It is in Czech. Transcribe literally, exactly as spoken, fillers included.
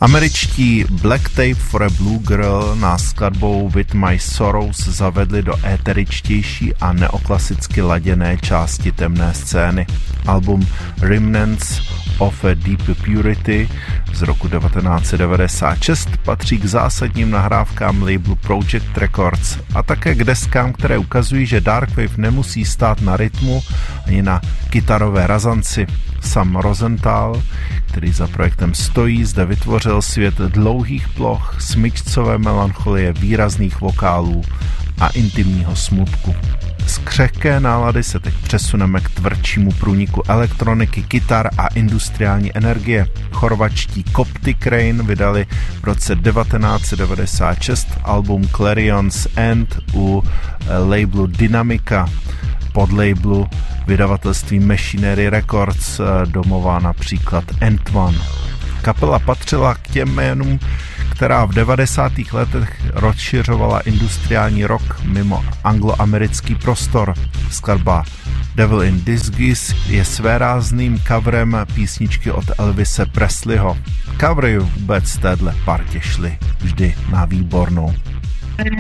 Američtí Black Tape for a Blue Girl nás skladbou With My Sorrows zavedli do éteričtější a neoklasicky laděné části temné scény. Album Remnants of a Deep Purity z roku devatenáct set devadesát šest patří k zásadním nahrávkám labelu Project Records a také k deskám, které ukazují, že Darkwave nemusí stát na rytmu ani na kytarové razanci. Sam Rosenthal, který za projektem stojí, zde vytvořil svět dlouhých ploch, smyčcové melancholie, výrazných vokálů a intimního smutku. Z křehké nálady se teď přesuneme k tvrdšímu průniku elektroniky, kytar a industriální energie. Chorvačtí Coptic Rain vydali v roce devatenáct set devadesát šest album Clarion's End u labelu Dynamica, pod labelu vydavatelství Machinery Records, domová například Antwan. Kapela patřila k těm jménům, která v devadesátých letech rozšiřovala industriální rock mimo angloamerický prostor. Skladba Devil in Disguise je svérázným coverem písničky od Elvise Presleyho. Covery vůbec téhle partě šly vždy na výbornou.